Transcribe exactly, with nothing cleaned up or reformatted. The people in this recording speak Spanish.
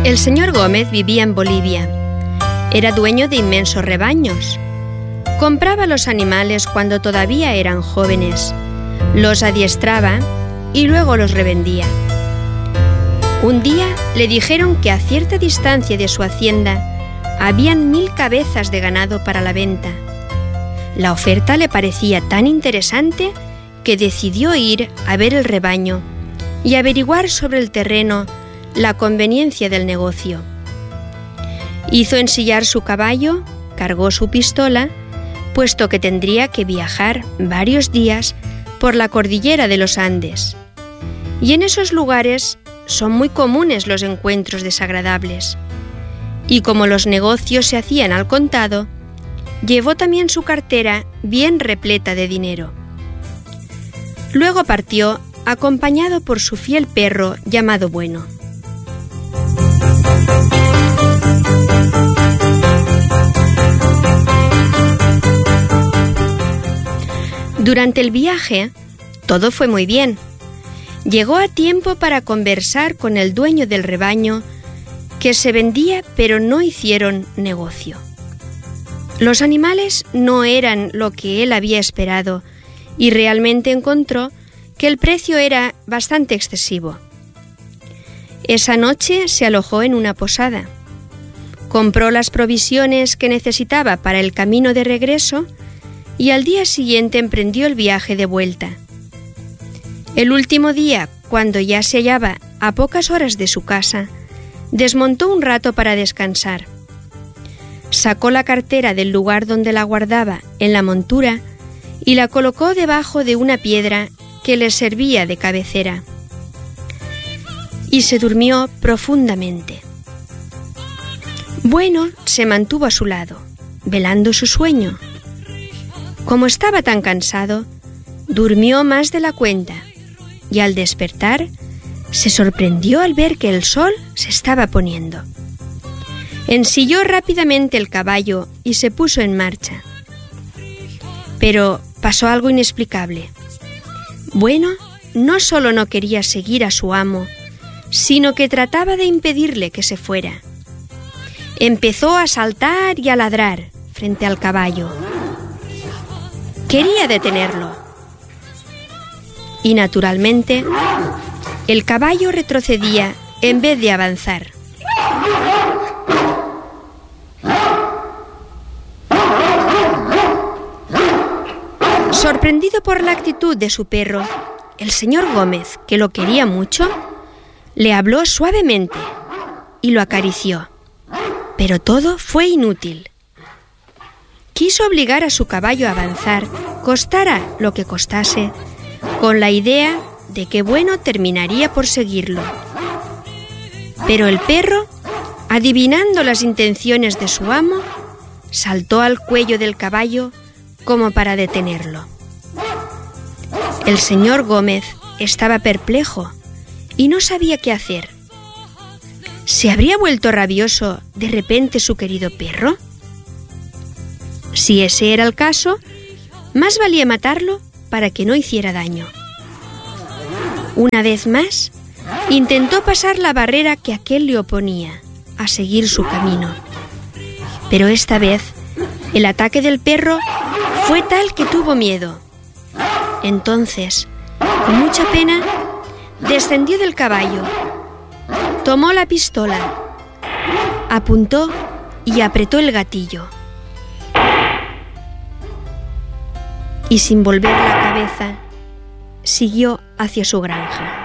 El señor Gómez vivía en Bolivia. Era dueño de inmensos rebaños. Compraba los animales cuando todavía eran jóvenes, los adiestraba y luego los revendía. Un día le dijeron que a cierta distancia de su hacienda habían mil cabezas de ganado para la venta. La oferta le parecía tan interesante que decidió ir a ver el rebaño y averiguar sobre el terreno la conveniencia del negocio. Hizo ensillar su caballo, cargó su pistola, puesto que tendría que viajar varios días por la cordillera de los Andes. Y en esos lugares son muy comunes los encuentros desagradables. Y como los negocios se hacían al contado, llevó también su cartera bien repleta de dinero. Luego partió, acompañado por su fiel perro llamado Bueno. Durante el viaje, todo fue muy bien. Llegó a tiempo para conversar con el dueño del rebaño, que se vendía pero no hicieron negocio. Los animales no eran lo que él había esperado y realmente encontró que el precio era bastante excesivo. Esa noche se alojó en una posada. Compró las provisiones que necesitaba para el camino de regreso y al día siguiente emprendió el viaje de vuelta. El último día, cuando ya se hallaba a pocas horas de su casa, desmontó un rato para descansar. Sacó la cartera del lugar donde la guardaba en la montura y la colocó debajo de una piedra que le servía de cabecera. Y se durmió profundamente. Bueno se mantuvo a su lado, velando su sueño. Como estaba tan cansado, durmió más de la cuenta y al despertar se sorprendió al ver que el sol se estaba poniendo. Ensilló rápidamente el caballo y se puso en marcha. Pero pasó algo inexplicable. Bueno, no solo no quería seguir a su amo, sino que trataba de impedirle que se fuera. Empezó a saltar y a ladrar frente al caballo. Quería detenerlo. Y naturalmente, el caballo retrocedía en vez de avanzar. Sorprendido por la actitud de su perro, el señor Gómez, que lo quería mucho, le habló suavemente y lo acarició. Pero todo fue inútil. Quiso obligar a su caballo a avanzar, costara lo que costase, con la idea de que Bueno terminaría por seguirlo. Pero el perro, adivinando las intenciones de su amo, saltó al cuello del caballo como para detenerlo. El señor Gómez estaba perplejo y no sabía qué hacer. ¿Se habría vuelto rabioso de repente su querido perro? Si ese era el caso, más valía matarlo para que no hiciera daño. Una vez más, intentó pasar la barrera que aquel le oponía a seguir su camino. Pero esta vez, el ataque del perro fue tal que tuvo miedo. Entonces, con mucha pena, descendió del caballo, tomó la pistola, apuntó y apretó el gatillo. Y sin volver la cabeza, siguió hacia su granja.